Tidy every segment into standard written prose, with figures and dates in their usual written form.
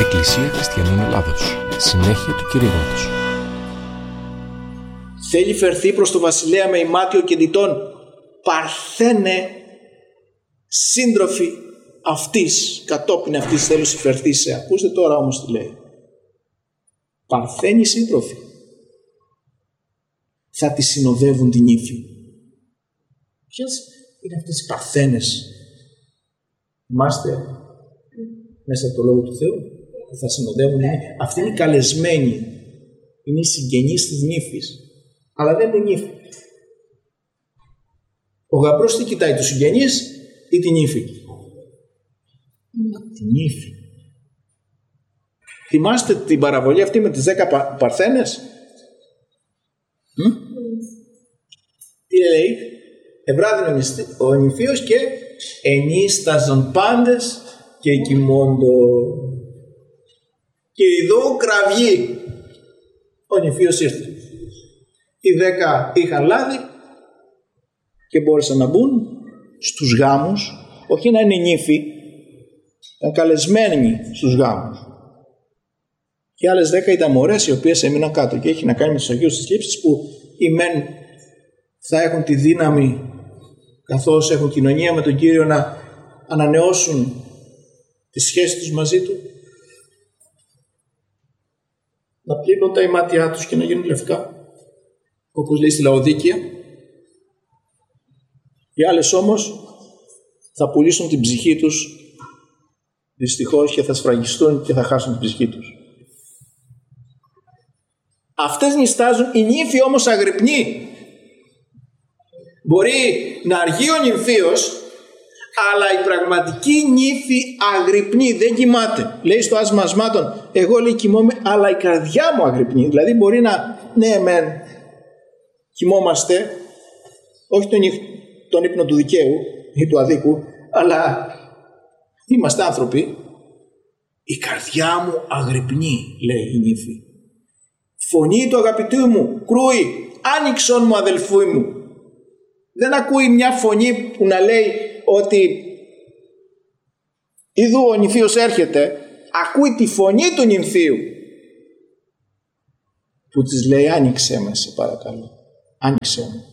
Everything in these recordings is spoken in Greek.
Εκκλησία Χριστιανών Ελλάδος. Συνέχεια του κηρύγματος. Θέλει φερθεί προς το βασιλέα με ημάτιο και διτών. Παρθένε, σύντροφοι αυτής, κατόπιν αυτής θέλω συμφερθήσε. Ακούστε τώρα όμως τι λέει. Παρθένοι σύντροφοι θα τη συνοδεύουν την ύφη. Ποιες είναι αυτές οι παρθένες? Θυμάστε μέσα από το Λόγο του Θεού που θα συνοδεύουν. Αυτή είναι η καλεσμένη. Είναι η συγγενής της νύφης. Αλλά δεν είναι νύφη. Ο γαμπρός τι κοιτάει, τους συγγενείς ή την ύφη? Την ύφη. Θυμάστε την παραβολή αυτή με τις 10 παρθένες? Τι λέει? Ευράδυνε ο νηφίος και ενίσταζον πάντες και εκοιμώντο. Και ειδώ κραυγή. Ο νηφίος ήρθε. Οι 10 είχαν λάδι και μπόρεσαν να μπουν στους γάμους, όχι να είναι νύφοι, ήταν καλεσμένοι στους γάμους. Και άλλες 10 ήταν μωρές οι οποίες έμειναν κάτω, και έχει να κάνει με τους Αγίους της Λήψης, που οι μεν θα έχουν τη δύναμη, καθώς έχουν κοινωνία με τον Κύριο, να ανανεώσουν τη σχέση τους μαζί Του, να πλύνουν τα ημάτια τους και να γίνουν λευκά, όπως λέει στη Λαοδίκεια. Οι άλλες όμως θα πουλήσουν την ψυχή τους, δυστυχώς, και θα σφραγιστούν και θα χάσουν την ψυχή τους. Αυτές νηστάζουν, οι νύφοι όμως αγρυπνοί. Μπορεί να αργεί ο νυμφίος, αλλά η πραγματική νύφη αγρυπνεί, δεν κοιμάται. Λέει στο άσμα ασμάτων, εγώ λέει κοιμόμαι, αλλά η καρδιά μου αγρυπνεί. Δηλαδή μπορεί να, ναι μεν κοιμόμαστε, όχι τον ύπνο του δικαίου ή του αδίκου, αλλά είμαστε άνθρωποι. Η καρδιά μου αγρυπνεί, λέει η νύφη. Φωνή του αγαπητού μου κρούει, άνοιξον μου αδελφού μου. Δεν ακούει μια φωνή που να λέει ότι ειδού ο νυμφίος έρχεται. Ακούει τη φωνή του νυμφίου που της λέει, άνοιξέ με σε παρακαλώ, άνοιξέ μου.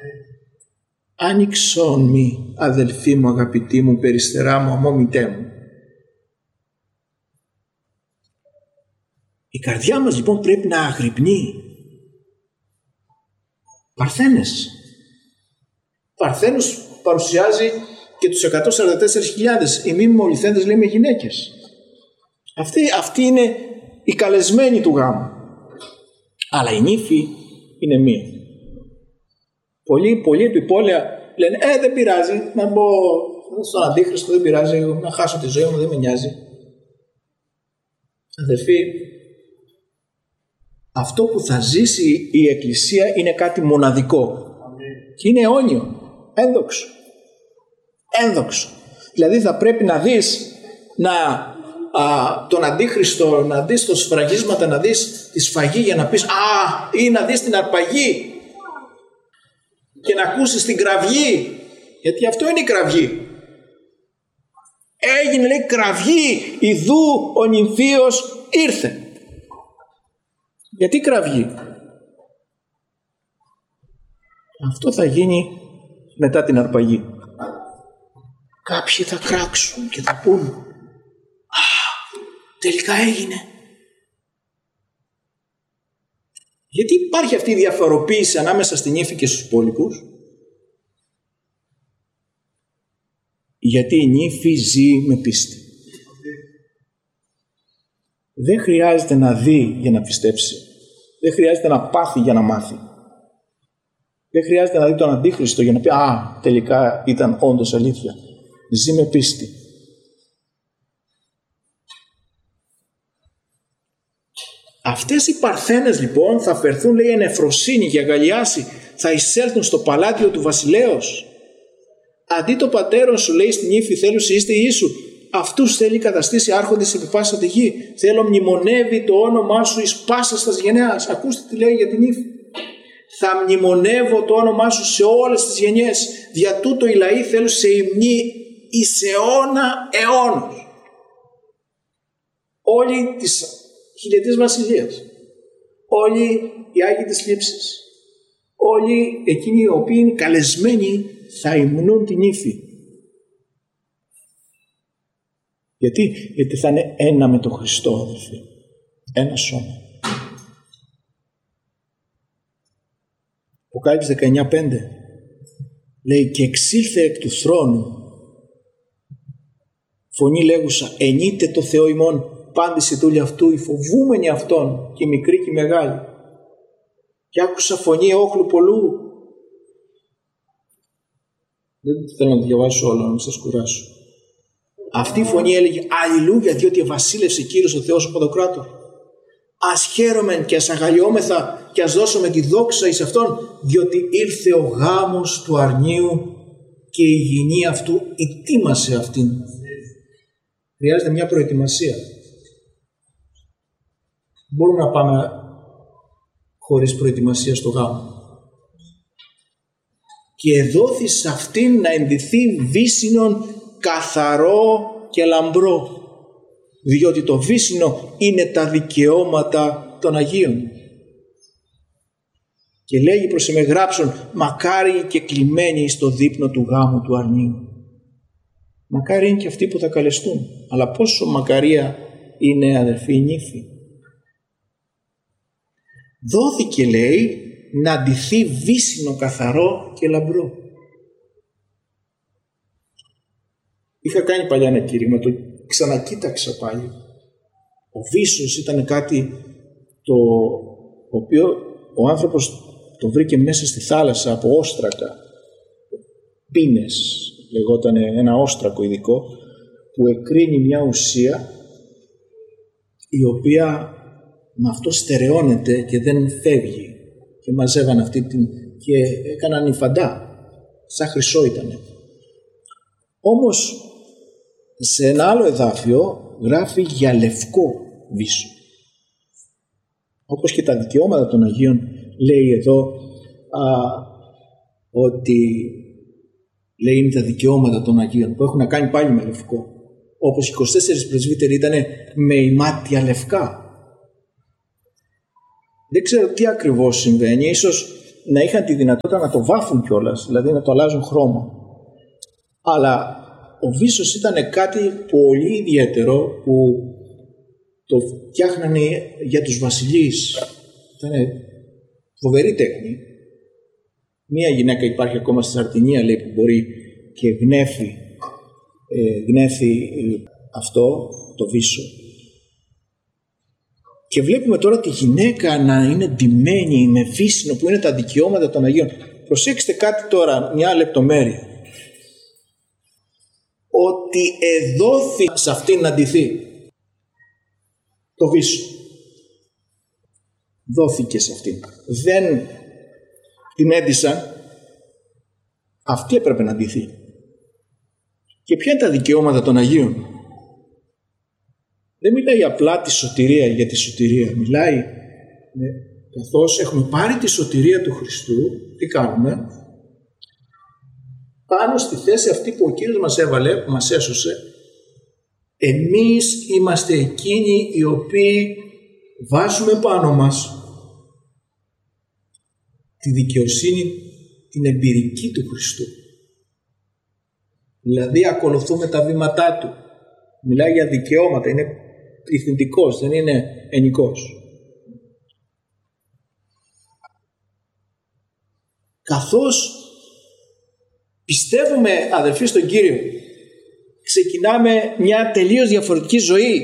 Άνοιξον μη αδελφή μου, αγαπητή μου, περιστερά μου, αμόμητέ μου. Η καρδιά μας λοιπόν πρέπει να αγρυπνεί. Παρθένες. Παρθένους παρουσιάζει και τους 144.000. Οι μη μολυθέντες λέει με γυναίκες. Αυτή είναι η καλεσμένη του γάμου. Αλλά η νύφη είναι μία. Πολλοί επιπόλαια λένε δεν πειράζει να μπω στον Αντίχριστο, δεν πειράζει να χάσω τη ζωή μου, δεν με νοιάζει. Αδελφοί, αυτό που θα ζήσει η Εκκλησία είναι κάτι μοναδικό. Και είναι αιώνιο, ένδοξο. Δηλαδή θα πρέπει να δεις τον Αντίχριστο, να δεις τα σφραγίσματα, να δεις τη σφαγή για να πεις ή να δεις την αρπαγή και να ακούσεις την κραυγή, γιατί αυτό είναι η κραυγή. Έγινε λέει κραυγή, ιδού ο νυμφίος ήρθε. Γιατί κραυγή? Αυτό θα γίνει μετά την αρπαγή. Κάποιοι θα κράξουν και θα πούν τελικά έγινε. Γιατί υπάρχει αυτή η διαφοροποίηση ανάμεσα στην ύφη και στους υπόλοιπους? Γιατί η νύφη ζει με πίστη. Δεν χρειάζεται να δει για να πιστέψει. Δεν χρειάζεται να πάθει για να μάθει. Δεν χρειάζεται να δει τον Αντίχριστο για να πει τελικά ήταν όντως αλήθεια. Ζει με πίστη. Αυτές οι παρθένες λοιπόν θα φερθούν λέει εν εφροσύνη και αγαλιάσει, θα εισέλθουν στο παλάτιο του βασιλέως. Αντί το πατέρον σου λέει στην ύφη θέλουσι είστε Ιησού, αυτούς θέλει καταστήσει άρχοντες επί πάσα τη γη. Θέλω μνημονεύει το όνομά σου εις πάσας τας γενεάς. Ακούστε τι λέει για την ύφη. Θα μνημονεύω το όνομά σου σε όλες τις γενιές. Δια τούτο οι λαοί θέλουν σε υμνή εις αιώνα αιώνος. όλοι της χιλιετής βασιλείας, όλοι οι Άγιοι της Λήψης, όλοι εκείνοι οι οποίοι είναι καλεσμένοι θα υμνούν την ύφη. Γιατί θα είναι ένα με τον Χριστό, αδελφοί. Ένα σώμα. Αποκάλυψη 19:5 λέει «Και εξήλθε εκ του θρόνου φωνή λέγουσα, ενείτε το Θεό ημών πάντηση δούλη αυτού, οι φοβούμενοι αυτόν, και οι μικροί και οι μεγάλοι. Και άκουσα φωνή όχλου πολλού». Δεν θέλω να το διαβάσω όλο, να μην σας κουράσω. Αυτή η φωνή έλεγε «Αλληλούια, διότι βασίλευσε Κύριος ο Θεός ο Παντοκράτορ. Ας χαίρομεν και ας αγαλιόμεθα και ας δώσουμε τη δόξα εις Αυτόν, διότι ήρθε ο γάμος του αρνίου και η υγιεινή αυτού ετοίμασε αυτήν». Χρειάζεται μια προετοιμασία. Μπορούμε να πάμε χωρίς προετοιμασία στο γάμο. «Και εδόθη σε αυτήν να ενδυθεί βύσσινον καθαρό και λαμπρό, διότι το βύσσινο είναι τα δικαιώματα των Αγίων». Και λέγει προς εμεγράψον, μακάρι και κλειμένοι στο δείπνο του γάμου του αρνίου. Μακάρι είναι και αυτοί που θα καλεστούν. Αλλά πόσο μακαρία είναι, αδερφοί, η νύφη. Δόθηκε, λέει, να ντυθεί βύσσινο καθαρό και λαμπρό. Είχα κάνει παλιά ένα κήρυγμα, το ξανακοίταξα πάλι. Ο βύσσος ήταν κάτι το οποίο ο άνθρωπος το βρήκε μέσα στη θάλασσα από όστρακα. Πίνες λεγόταν, ένα όστρακο ειδικό που εκρίνει μια ουσία η οποία με αυτό στερεώνεται και δεν φεύγει, και μαζεύαν αυτή την και έκαναν υφαντά, σαν χρυσό ήτανε. Όμως σε ένα άλλο εδάφιο γράφει για λευκό βύσσο, όπως και τα δικαιώματα των Αγίων. Λέει εδώ ότι λέει είναι τα δικαιώματα των Αγίων που έχουν να κάνει πάλι με λευκό, όπως οι 24 πρεσβύτεροι ήταν με ημάτια λευκά. Δεν ξέρω τι ακριβώς συμβαίνει, ίσως να είχαν τη δυνατότητα να το βάφουν κιόλας, δηλαδή να το αλλάζουν χρώμα. Αλλά ο βύσσος ήταν κάτι πολύ ιδιαίτερο που το φτιάχνανε για τους βασιλείς. Ήταν φοβερή τέχνη. Μία γυναίκα υπάρχει ακόμα στη Σαρτινία, λέει, που μπορεί και γνέφει αυτό το βύσσο. Και βλέπουμε τώρα τη γυναίκα να είναι ντυμένη με βύσσινο που είναι τα δικαιώματα των Αγίων. Προσέξτε κάτι τώρα, μια λεπτομέρεια. Ότι εδόθη σε αυτήν να ντυθεί το βύσσο. Δόθηκε σε αυτήν. Δεν την έντυσαν. Αυτή έπρεπε να ντυθεί. Και ποια είναι τα δικαιώματα των Αγίων? Δεν μιλάει απλά τη σωτηρία για τη σωτηρία. Μιλάει καθώς έχουμε πάρει τη σωτηρία του Χριστού, τι κάνουμε? Πάνω στη θέση αυτή που ο Κύριος μας έβαλε, που μας έσωσε, εμείς είμαστε εκείνοι οι οποίοι βάζουμε πάνω μας τη δικαιοσύνη, την εμπειρική του Χριστού. Δηλαδή ακολουθούμε τα βήματά του. Μιλάει για δικαιώματα, είναι πληθυντικός, δεν είναι ενικός. Καθώς πιστεύουμε, αδελφοί, στον Κύριο, ξεκινάμε μια τελείως διαφορετική ζωή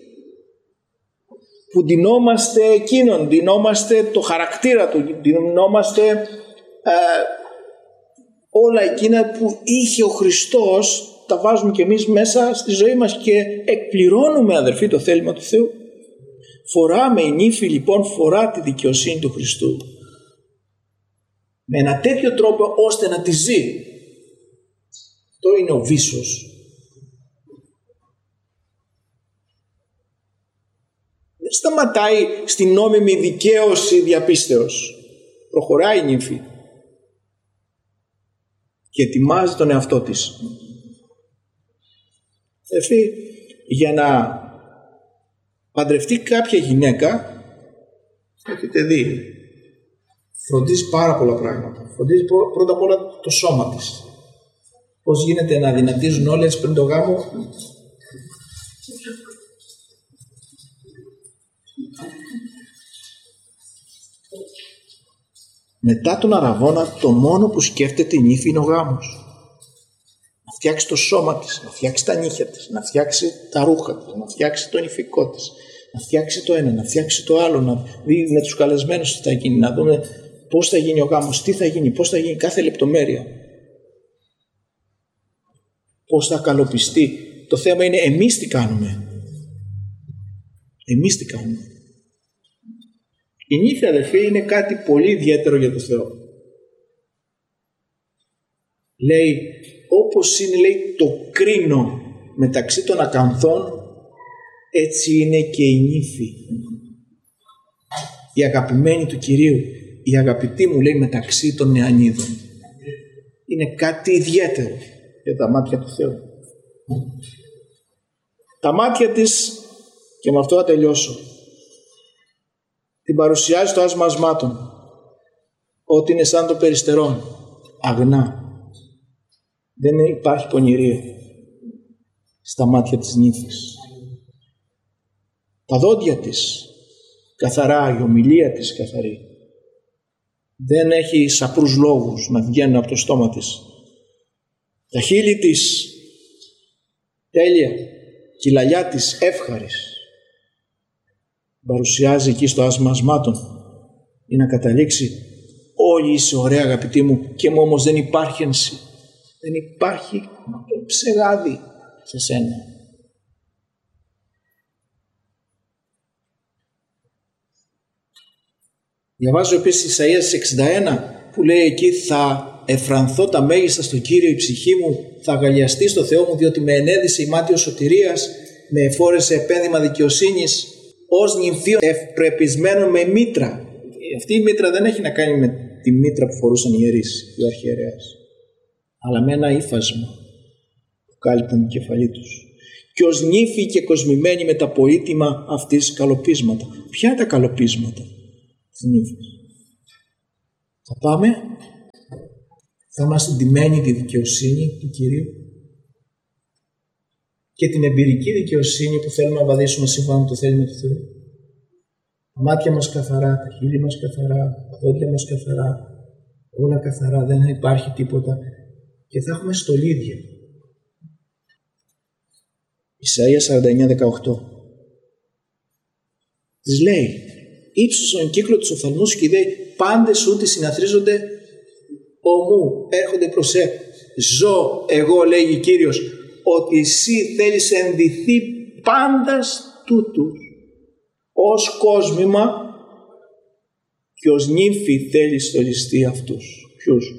που ντυνόμαστε εκείνον, ντυνόμαστε το χαρακτήρα του, ντυνόμαστε όλα εκείνα που είχε ο Χριστός, τα βάζουμε και εμείς μέσα στη ζωή μας και εκπληρώνουμε, αδελφοί, το θέλημα του Θεού. Φοράμε, η νύφη λοιπόν φορά τη δικαιοσύνη του Χριστού με ένα τέτοιο τρόπο ώστε να τη ζει. Αυτό είναι ο βύσσος. Δεν σταματάει στην νόμιμη δικαίωση διαπίστεως. Προχωράει η νύφη και ετοιμάζει τον εαυτό της. Για να παντρευτεί κάποια γυναίκα, έχετε δει, φροντίζει πάρα πολλά πράγματα. Φροντίζει πρώτα απ' όλα το σώμα της. Πώς γίνεται να δυνατίζουν όλες πριν το γάμο. Μετά τον αραβώνα, το μόνο που σκέφτεται η νύφη είναι ο γάμος. Να φτιάξει το σώμα της, να φτιάξει τα νύχια της, να φτιάξει τα ρούχα της, να φτιάξει το νηφικό της, να φτιάξει το ένα, να φτιάξει το άλλο, να δει με τους καλεσμένους τι θα γίνει, να δούμε πώς θα γίνει ο γάμος, τι θα γίνει, πώς θα γίνει κάθε λεπτομέρεια. Πώς θα καλοπιστεί. Το θέμα είναι εμείς τι κάνουμε. Εμείς τι κάνουμε. Η νύφη, αδελφοί, είναι κάτι πολύ ιδιαίτερο για τον Θεό. Λέει, όπως είναι, λέει, το κρίνο μεταξύ των ακανθών, έτσι είναι και η νύφη. Η αγαπημένη του Κυρίου, η αγαπητή μου, λέει, μεταξύ των νεανίδων. Είναι κάτι ιδιαίτερο για τα μάτια του Θεού. Τα μάτια της, και με αυτό θα τελειώσω, την παρουσιάζει το άσμα ασμάτων, ότι είναι σαν το περιστερόν, αγνά. Δεν υπάρχει πονηρία στα μάτια της νύφης. Τα δόντια της καθαρά, η ομιλία της καθαρή. Δεν έχει σαπρούς λόγους να βγαίνουν από το στόμα της. Τα χείλη της τέλεια και η λαλιά της εύχαρης. Παρουσιάζει εκεί στο άσμα ασμάτων ή να καταλήξει, όλοι είσαι ωραία αγαπητή μου και μου όμως δεν υπάρχει ένση. Δεν υπάρχει ψεγάδι σε σένα. Διαβάζω επίσης Ισαΐας 61 που λέει εκεί, θα εφρανθώ τα μέγιστα στον Κύριο, η ψυχή μου θα αγαλιαστεί στο Θεό μου, διότι με ενέδισε ημάτιο σωτηρίας, με εφόρεσε επένδυμα δικαιοσύνης, ως νυμφίο ευπρεπισμένο με μήτρα. Αυτή η μήτρα δεν έχει να κάνει με τη μήτρα που φορούσαν οι ιερείς, ο αρχιερέας, αλλά με ένα ύφασμα που κάλυπταν την κεφαλή τους. Και ως νύφη και κοσμημένη με τα πολύτιμα αυτής καλοπίσματα. Ποια είναι τα καλοπίσματα της νύφης? Θα πάμε, θα είμαστε ντυμένοι τη δικαιοσύνη του Κυρίου και την εμπειρική δικαιοσύνη που θέλουμε να βαδίσουμε σύμφωνα με το θέλημα του Θεού. Τα μάτια μας καθαρά, τα χείλη μας καθαρά, τα πόδια μας καθαρά, όλα καθαρά, δεν υπάρχει τίποτα και θα έχουμε στολίδια. Ισαΐας 49:18 της λέει, ύψωσον κύκλο τους οφθαλμούς και οι δέοι πάντες ούτε συναθρίζονται ομού, έρχονται προς ζω εγώ, λέγει Κύριος, ότι εσύ θέλεις ενδυθεί πάντας τούτους ως κόσμημα και ως νύμφη θέλεις στολιστεί αυτούς. Ποιους?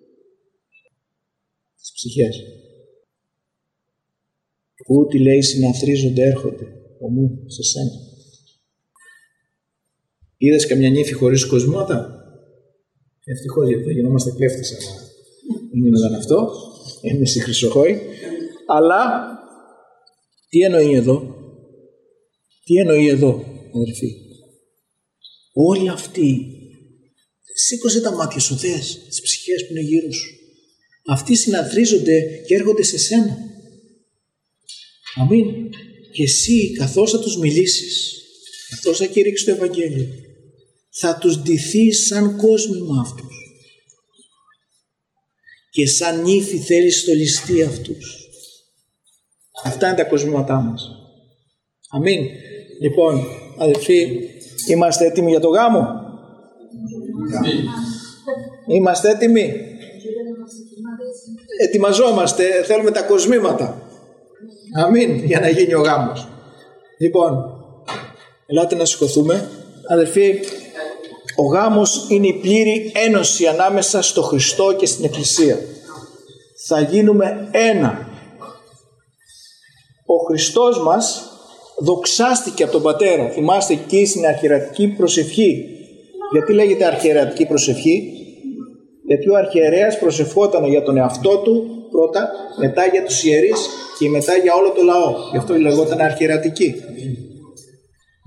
Τις ψυχές. Που ούτε λέει συναθρίζονται έρχονται ομού σε σένα. Είδες καμιά νύφη χωρίς κοσμήματα? Ευτυχώς, γιατί θα γινόμαστε κλέφτες, αλλά δεν γινόταν αυτό. Εμείς οι Χρυσοχόοι. Αλλά τι εννοεί εδώ? Τι εννοεί εδώ, αδερφοί? Όλοι αυτοί, σήκωσε τα μάτια σου, δες τις ψυχές που είναι γύρω σου. Αυτοί συναθρίζονται και έρχονται σε σένα. Αμήν. Και εσύ, καθώς θα τους μιλήσεις, καθώς θα κηρύξεις το Ευαγγέλιο, θα τους ντυθείς σαν κόσμημα αυτούς. Και σαν νύφη θέλεις στολιστεί αυτούς. Αυτά είναι τα κοσμήματά μας. Αμήν. Λοιπόν, αδελφοί, είμαστε έτοιμοι για το γάμο? Είμαστε έτοιμοι? Ετοιμαζόμαστε, θέλουμε τα κοσμήματα. Αμήν, για να γίνει ο γάμος. Λοιπόν, ελάτε να σηκωθούμε. Αδελφοί, ο γάμος είναι η πλήρη ένωση ανάμεσα στο Χριστό και στην Εκκλησία. Θα γίνουμε ένα. Ο Χριστός μας δοξάστηκε από τον Πατέρα. Θυμάστε εκεί στην αρχιερατική προσευχή. Γιατί λέγεται αρχιερατική προσευχή? Γιατί ο αρχιερέας προσευχόταν για τον εαυτό του πρώτα, μετά για τους ιερείς και μετά για όλο το λαό. Γι' αυτό λεγόταν αρχιερατική.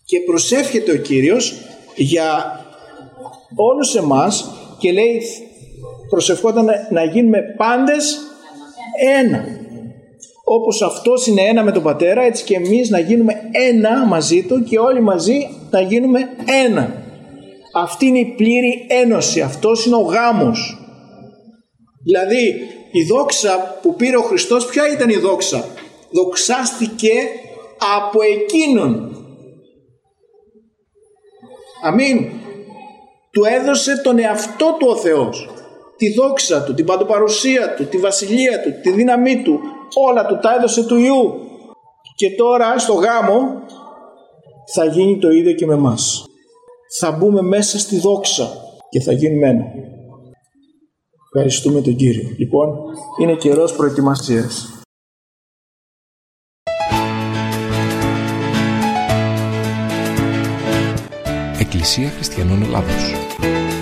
Και προσεύχεται ο Κύριος για όλους εμάς και λέει, προσευχόταν να γίνουμε πάντες ένα. Όπως αυτός είναι ένα με τον Πατέρα, έτσι και εμείς να γίνουμε ένα μαζί του και όλοι μαζί να γίνουμε ένα. Αυτή είναι η πλήρη ένωση, αυτός είναι ο γάμος. Δηλαδή η δόξα που πήρε ο Χριστός, ποια ήταν η δόξα? Δοξάστηκε από Εκείνον. Αμήν. Του έδωσε τον εαυτό του ο Θεός, τη δόξα του, την παντοπαρουσία του, τη βασιλεία του, τη δύναμή του, όλα του τα έδωσε του Υιού. Και τώρα στο γάμο θα γίνει το ίδιο και με εμάς. Θα μπούμε μέσα στη δόξα και θα γίνουμε ένα. Ευχαριστούμε τον Κύριο. Λοιπόν, είναι καιρός προετοιμασίας. Εκκλησία Χριστιανών Ελλάδος.